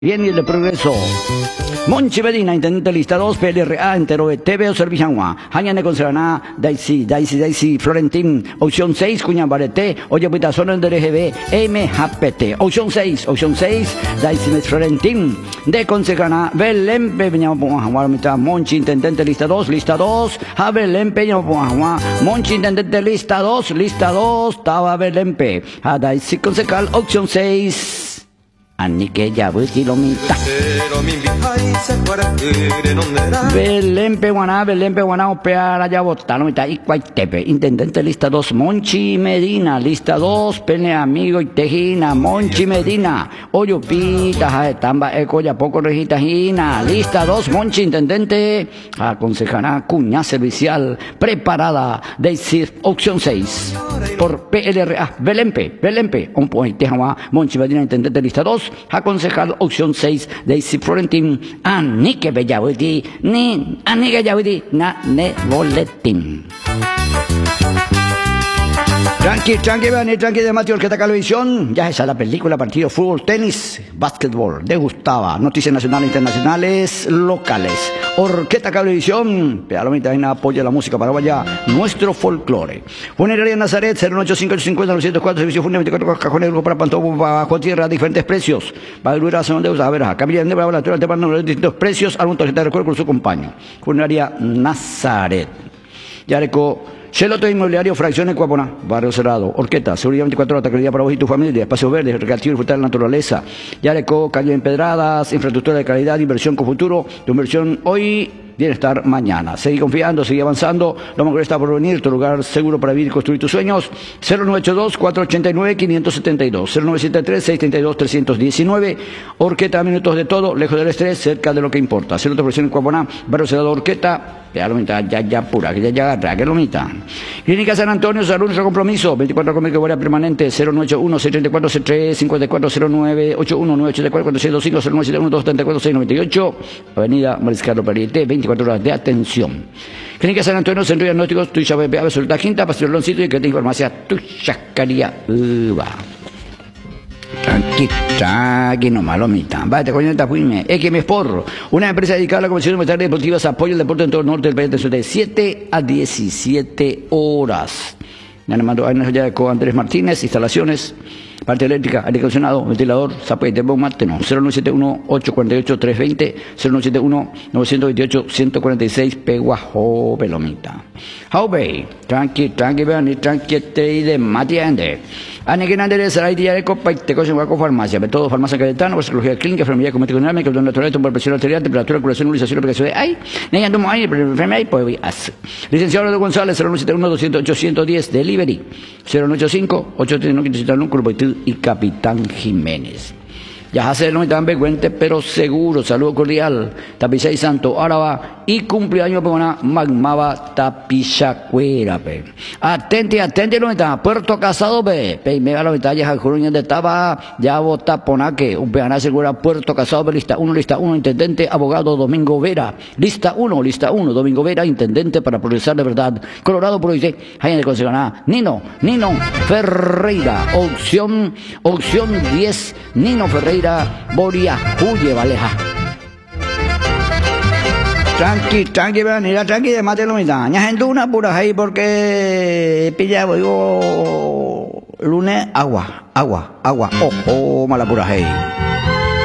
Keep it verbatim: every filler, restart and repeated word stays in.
Bien, y el de progreso. Monchi Medina, intendente lista dos, P L R A, entero de T V o Servijanwa. Hañane Conserana, Daisy, Daisy, Daisy, Florentín, opción seis, Cuña Barete, Oye Pitazones del G B, M J P T. Opción seis, opción seis, Daisy Mes Florentín, de Conserana, Belén Peña Ponjagua, mitad, Monchi, intendente lista dos, lista dos, a Belén Peña Ponjagua, Monchi, intendente lista dos, lista dos, Taba Belén P. A Daisy Concejal, opción seis. Ani que ya voy kilomita. Belén Peguaná, Belén Peguaná, Opeara ya votaron mitad y Cuaitepe. Intendente lista dos, Monchi Medina, lista dos, Pene Amigo y Tejina, Monchi Medina, Oyupita, Jaetamba, Eco, ya poco Regitajina, lista dos, Monchi Intendente, aconsejará cuña servicial preparada de opción seis. Por P L R A, Belén P, Belén P, un poetejama, Monchi Medina, Intendente lista dos, aconsejal opción seis de Isi Florentín, ani que bellabuti, ni ani que bellabuti, na ne boletín. Tranqui, tranqui, vean, tranqui de Mateo Orqueta Televisión. Ya esa la película, partido, fútbol, tenis, básquetbol, de Gustava, noticias nacionales, internacionales, locales. Orqueta Televisión, pedalomita en apoya la música paraguaya, nuestro folclore. Funeraria Nazaret, cero ocho cinco ocho cinco cero nueve cero cuatro, servicio funerario veinticuatro cajones para Pantobo, bajo tierra, diferentes precios. Va a durar a segunda de a ver, acá miren de la lateral, te van a distintos precios, algún tarjeta de recuerdo con su compañero. Funeraria Nazaret. Yareco. Cheloto Inmobiliario, Fracciones Cuapona, Barrio Cerrado, Orqueta, Seguridad veinticuatro horas, tranquilidad para vos y tu familia, Espacio Verde, Recreativo y Frutal de la Naturaleza, Yareco, Calle Empedradas, Infraestructura de calidad, inversión con futuro, tu inversión hoy, bienestar mañana. Seguí confiando, seguí avanzando, lo mejor está por venir, tu lugar seguro para vivir y construir tus sueños. Cero nueve ocho dos, cuatro ocho nueve, cinco siete dos, cero nueve siete tres, seis tres dos, tres uno nueve, Orqueta, minutos de todo, lejos del estrés, cerca de lo que importa. Cero otra versión en Cuaponá, Barrio Cerrado, Orqueta, ya lo mitad, ya, ya pura, que ya, ya agarra, que lo mitad. Clínica San Antonio, salud, nuestro compromiso, veinticuatro con guardia permanente, cero nueve ocho uno, seis tres cuatro, seis tres cinco cuatro, cero nueve ocho uno, nueve ocho cuatro, cuatro seis dos cinco, cero nueve siete uno, dos tres cuatro, seis nueve ocho, Avenida Mariscal Pariete, veinticuatro horas de atención. Clínica San Antonio, Centro de Diagnósticos, Tuya B B A, Absoluta Quinta, Pastor Loncito y que te farmacia, tu chacaría, uva. Tranqui, tranqui, no malo mitad. Vaya, coño, está fuime. X M Sport, una empresa dedicada a la comercialización de materiales deportivas, apoya el deporte en todo el norte del país de siete a diecisiete horas. Ya le mando a Andrés Martínez, instalaciones, parte eléctrica, aire acondicionado, ventilador, zapete, bomba, no, cero nueve siete uno, ocho cuatro ocho, tres dos cero, cero nueve siete uno, nueve dos ocho, uno cuatro seis, Peguajo, Pelomita. Jaubey, tranqui, tranqui, vean, y tranqui, y de matiende. Anequina de Saray de Yareco, Paiteco, en Huaco, Farmacia, todo farmacia Cayetano, psicología clínica, enfermería cosmética dinámica, don natural, tumor presión arterial, temperatura, curación, utilización, aplicación de ay, neñando mo ay, enfermedad, pues hace. Licenciado Leonardo González, cero nueve siete uno, dos cero ocho, uno uno cero, delivery, cero nueve ocho cinco, ocho tres uno, cinco uno, Curboitil y Capitán Jiménez. Ya hace no tan vergüente, pero seguro. Saludo cordial. Tapichay Santo, Áraba y cumpleaños para una Magmaba Tapichacuera, pe. Atente, atente, no está. Puerto Casado, pe. Pe, me va la mitad, ya Juruña de estaba, ya vota Ponaque. Un peana segura, Puerto Casado, pe, lista uno, lista uno, intendente, abogado Domingo Vera. Lista uno, lista uno, Domingo Vera, intendente para progresar de verdad. Colorado, por hoy, Jaime de Consejaná. Nino, Nino Ferreira. Opción, opción diez, Nino Ferreira. Boria, Julie, Valeja. Tranqui, tranqui, mira, tranqui, de mate lo mitad. Ya gente una pura ahí porque pilla, digo, lunes, agua, agua, agua, ojo, mala pura ahí.